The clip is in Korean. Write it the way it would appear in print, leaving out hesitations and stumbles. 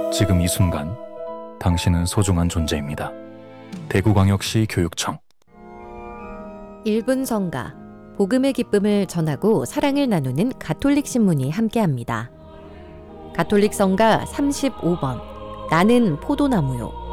지금 이 순간 당신은 소중한 존재입니다. 대구광역시 교육청. 1분 성가, 복음의 기쁨을 전하고 사랑을 나누는 가톨릭 신문이 함께합니다. 가톨릭 성가 35번, 나는 포도나무요.